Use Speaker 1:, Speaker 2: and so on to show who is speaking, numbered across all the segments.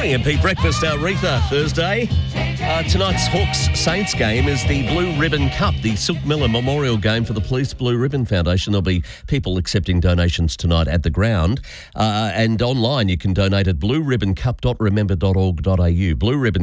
Speaker 1: 3MP Breakfast, Aretha, Thursday. Tonight's Hawks-Saints game is the Blue Ribbon Cup, the Silk Miller Memorial Game for the Police Blue Ribbon Foundation. There'll be people accepting donations tonight at the ground. And online you can donate at blueribboncup.remember.org.au,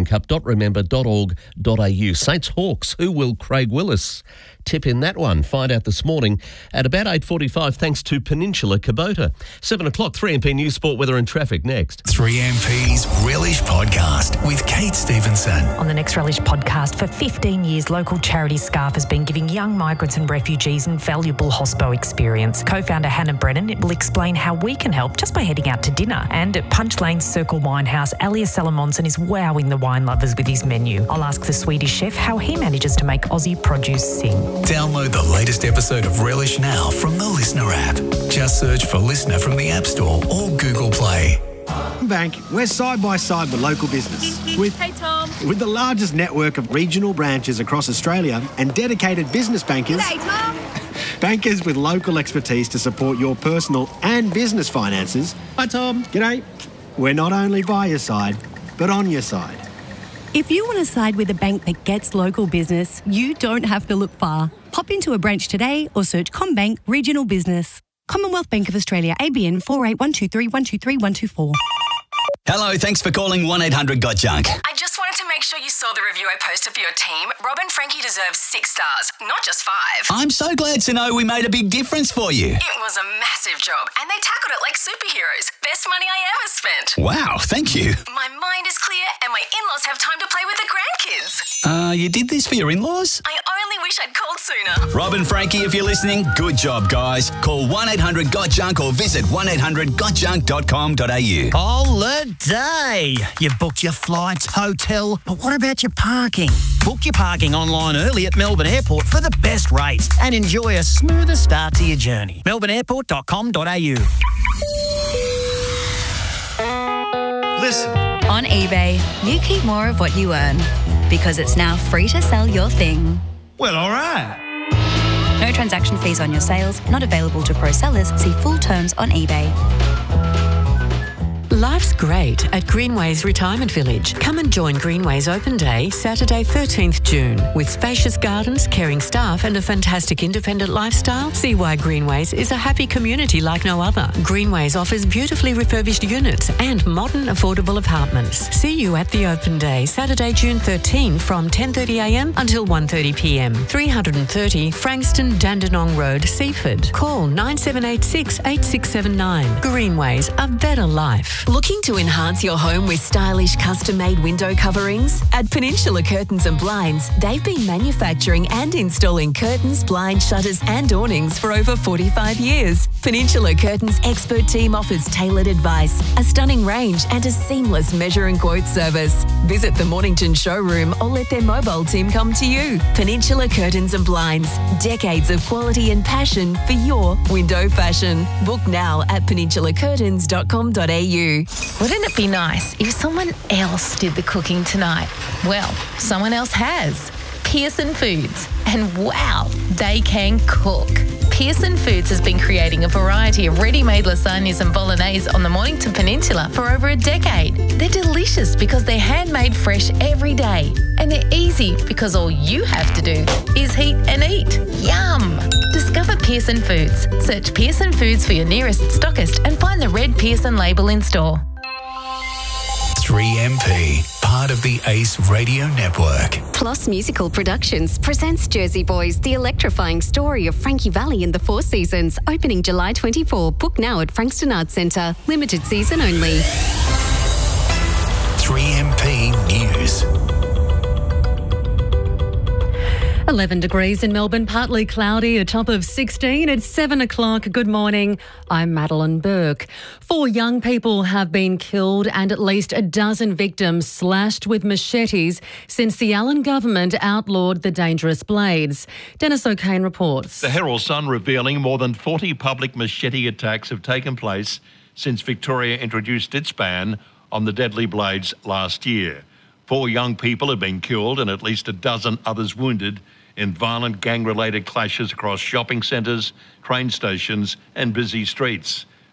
Speaker 1: blueribboncup.remember.org.au. Saints-Hawks, who will Craig Willis tip in that one? Find out this morning at about 8:45 thanks to Peninsula Kubota. 7 o'clock, 3MP News, Sport, Weather and Traffic next.
Speaker 2: 3MP's Relish Podcast with Kate Stevenson.
Speaker 3: On the next Relish Podcast, for 15 years, local charity SCARF has been giving young migrants and refugees invaluable hospo experience. Co-founder Hannah Brennan will explain how we can help just by heading out to dinner. And at Punch Lane's Circle Winehouse, Elias Salamonson is wowing the wine lovers with his menu. I'll ask the Swedish chef how he manages to make Aussie produce sing.
Speaker 2: Download the latest episode of Relish now from the Listener app. Just search for Listener from the App Store or Google Play.
Speaker 4: Bank, we're side by side with local business.
Speaker 5: Hey, Tom.
Speaker 4: With the largest network of regional branches across Australia and dedicated business bankers.
Speaker 5: Hey, Tom.
Speaker 4: Bankers with local expertise to support your personal and business finances. Hi, Tom. G'day. We're not only by your side, but on your side.
Speaker 6: If you want to side with a bank that gets local business, you don't have to look far. Pop into a branch today or search CommBank Regional Business. Commonwealth Bank of Australia, ABN 48123123124.
Speaker 7: Hello, thanks for calling 1-800-GOT-JUNK.
Speaker 8: I just wanted to make sure you saw the review I posted for your team. Rob and Frankie deserve 6 stars, not just 5.
Speaker 7: I'm so glad to know we made a big difference for you.
Speaker 8: It was a massive job, and they tackled it like superheroes. Best money I ever spent.
Speaker 7: Wow, thank you.
Speaker 8: My mind is clear, and my in-laws have time to play with the grandkids.
Speaker 7: You did this for your in-laws?
Speaker 8: I only wish I'd called sooner.
Speaker 7: Rob and Frankie, if you're listening, good job, guys. Call 1-800-GOT-JUNK or visit 1-800-GOTJUNK.com.au.
Speaker 9: Holiday! You've booked your flights, hotel, but what about your parking? Book your parking online early at Melbourne Airport for the best rates and enjoy a smoother start to your journey. melbourneairport.com.au.
Speaker 4: Listen.
Speaker 10: On eBay, you keep more of what you earn because it's now free to sell your thing.
Speaker 9: Well, all right.
Speaker 10: No transaction fees on your sales, not available to pro sellers. See full terms on eBay.
Speaker 11: Life's great at Greenways Retirement Village. Come and join Greenways Open Day, Saturday 13th June. With spacious gardens, caring staff and a fantastic independent lifestyle, see why Greenways is a happy community like no other. Greenways offers beautifully refurbished units and modern affordable apartments. See you at the Open Day, Saturday, June 13 from 10:30am until 1:30pm. 330 Frankston Dandenong Road, Seaford. Call 9786 8679. Greenways, a better life.
Speaker 12: Looking to enhance your home with stylish custom-made window coverings? At Peninsula Curtains and Blinds, they've been manufacturing and installing curtains, blinds, shutters and awnings for over 45 years. Peninsula Curtains' expert team offers tailored advice, a stunning range and a seamless measure and quote service. Visit the Mornington showroom or let their mobile team come to you. Peninsula Curtains and Blinds, decades of quality and passion for your window fashion. Book now at peninsulacurtains.com.au.
Speaker 5: Wouldn't it be nice if someone else did the cooking tonight? Well, someone else has. Pearson Foods. And wow, they can cook. Pearson Foods has been creating a variety of ready-made lasagnas and bolognese on the Mornington Peninsula for over a decade. They're delicious because they're handmade fresh every day. And they're easy because all you have to do is heat and eat. Yum! Discover Pearson Foods. Search Pearson Foods for your nearest stockist and find the red Pearson label in store.
Speaker 2: 3MP, part of the Ace Radio Network.
Speaker 13: Plus Musical Productions presents Jersey Boys, the electrifying story of Frankie Valli in the Four Seasons, opening July 24. Book now at Frankston Arts Centre. Limited season only.
Speaker 2: 3MP News.
Speaker 14: 11 degrees in Melbourne, partly cloudy, a top of 16 at 7 o'clock. Good morning, I'm Madeline Burke. 4 young people have been killed and at least a dozen victims slashed with machetes since the Allen government outlawed the dangerous blades. Dennis O'Kane reports.
Speaker 15: The Herald Sun revealing more than 40 public machete attacks have taken place since Victoria introduced its ban on the deadly blades last year. 4 young people have been killed and at least a dozen others wounded in violent gang-related clashes across shopping centres, train stations and busy streets.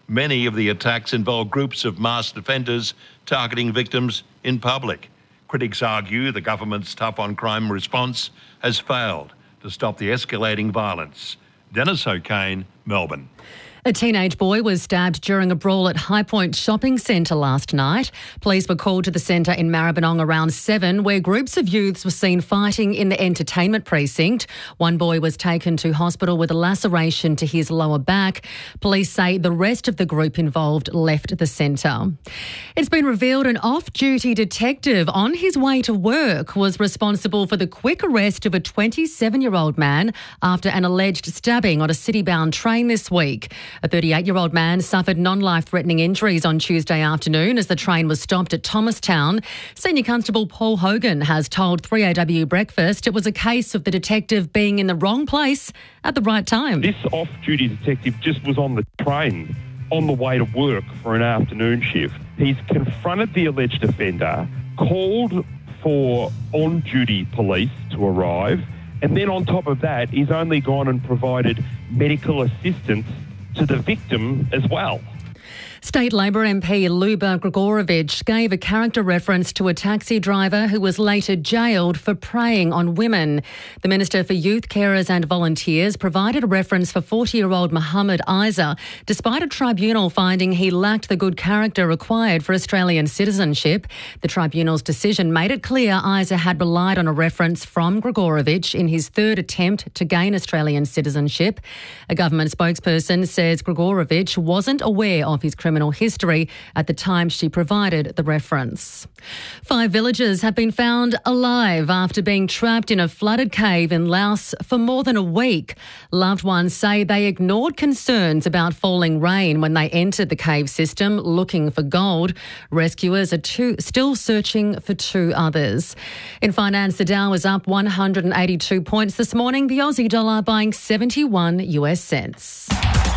Speaker 15: Many of the attacks involve groups of masked offenders targeting victims in public. Critics argue the government's tough-on-crime response has failed to stop the escalating violence. Dennis O'Kane, Melbourne.
Speaker 14: A teenage boy was stabbed during a brawl at High Point Shopping Centre last night. Police were called to the centre in Maribyrnong around 7, where groups of youths were seen fighting in the entertainment precinct. One boy was taken to hospital with a laceration to his lower back. Police say the rest of the group involved left the centre. It's been revealed an off-duty detective on his way to work was responsible for the quick arrest of a 27-year-old man after an alleged stabbing on a city-bound train this week. A 38-year-old man suffered non-life-threatening injuries on Tuesday afternoon as the train was stopped at Thomastown. Senior Constable Paul Hogan has told 3AW Breakfast it was a case of the detective being in the wrong place at the right time.
Speaker 16: This off-duty detective just was on the train on the way to work for an afternoon shift. He's confronted the alleged offender, called for on-duty police to arrive, and then on top of that, he's only gone and provided medical assistance to the victim as well.
Speaker 14: State Labor MP Luba Gregorovich gave a character reference to a taxi driver who was later jailed for preying on women. The Minister for Youth, Carers and Volunteers provided a reference for 40-year-old Mohammed Isa, despite a tribunal finding he lacked the good character required for Australian citizenship. The tribunal's decision made it clear Isa had relied on a reference from Gregorovich in his third attempt to gain Australian citizenship. A government spokesperson says Gregorovich wasn't aware of his criminal history at the time she provided the reference. 5 villagers have been found alive after being trapped in a flooded cave in Laos for more than a week. Loved ones say they ignored concerns about falling rain when they entered the cave system looking for gold. Rescuers are still searching for 2 others. In finance, the Dow is up 182 points this morning. The Aussie dollar buying 71 US cents.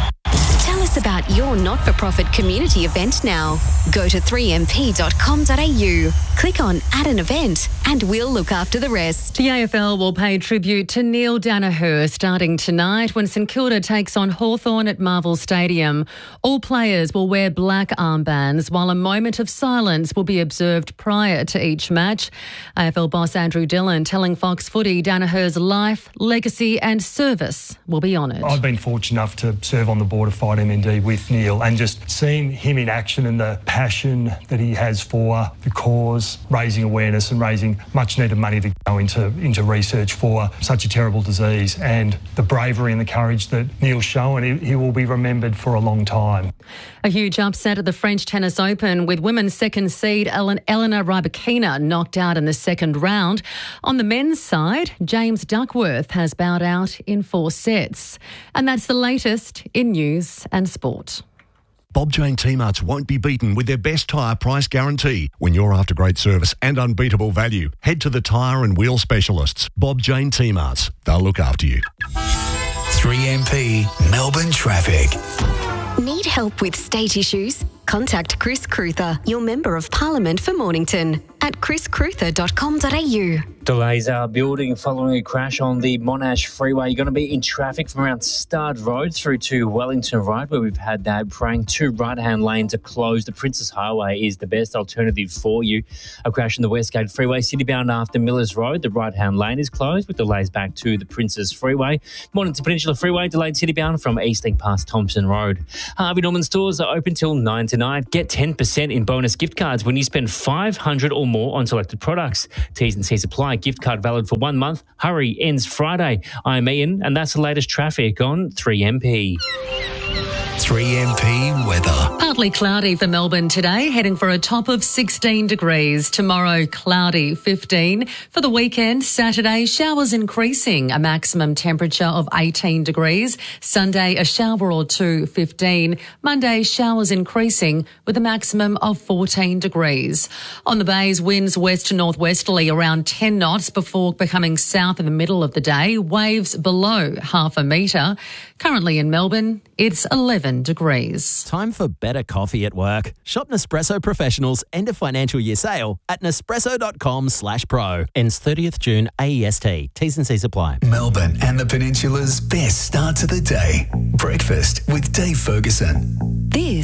Speaker 13: Tell us about your not-for-profit community event now. Go to 3mp.com.au, click on Add an Event, and we'll look after the rest.
Speaker 14: The AFL will pay tribute to Neil Daniher starting tonight when St Kilda takes on Hawthorn at Marvel Stadium. All players will wear black armbands, while a moment of silence will be observed prior to each match. AFL boss Andrew Dillon telling Fox Footy Daniher's life, legacy and service will be honoured.
Speaker 17: I've been fortunate enough to serve on the board of Fight MND with Neil, and just seeing him in action and the passion that he has for the cause, raising awareness and raising much needed money to go into research for such a terrible disease, and the bravery and the courage that Neil's shown, he will be remembered for a long time.
Speaker 14: A huge upset at the French Tennis Open with women's second seed Elena Rybakina knocked out in the second round. On the men's side, James Duckworth has bowed out in 4 sets. And that's the latest in news and sport.
Speaker 18: Bob Jane T-Marts won't be beaten with their best tyre price guarantee. When you're after great service and unbeatable value, head to the tyre and wheel specialists. Bob Jane T-Marts. They'll look after you.
Speaker 2: 3MP Melbourne Traffic.
Speaker 13: Need help with state issues? Contact Chris Cruther, your Member of Parliament for Mornington, at chriscruther.com.au.
Speaker 19: Delays are building following a crash on the Monash Freeway. You're going to be in traffic from around Stud Road through to Wellington Road, where we've had that praying 2 right-hand lanes are closed. The Princess Highway is the best alternative for you. A crash on the Westgate Freeway, citybound after Millers Road. The right-hand lane is closed with delays back to the Princess Freeway. Mornington Peninsula Freeway delayed citybound from Eastlink past Thompson Road. Harvey Norman stores are open till 9 tonight. Get 10% in bonus gift cards when you spend $500 or more on selected products. T's and C's apply. Gift card valid for 1 month. Hurry ends Friday. I'm Ian, and that's the latest traffic on 3MP.
Speaker 2: 3MP weather.
Speaker 14: Partly cloudy for Melbourne today, heading for a top of 16 degrees. Tomorrow, cloudy, 15. For the weekend, Saturday, showers increasing, a maximum temperature of 18 degrees. Sunday, a shower or 2, 15. Monday, showers increasing with a maximum of 14 degrees. On the bays, winds west to northwesterly around 10 knots before becoming south in the middle of the day. Waves below half a metre. Currently in Melbourne, it's 11 degrees.
Speaker 20: Time for better coffee at work. Shop Nespresso Professional's end of financial year sale at nespresso.com/pro. Ends 30th June AEST. T's and C's apply.
Speaker 2: Melbourne and the Peninsula's best start to the day. Breakfast with Dave Ferguson.
Speaker 13: This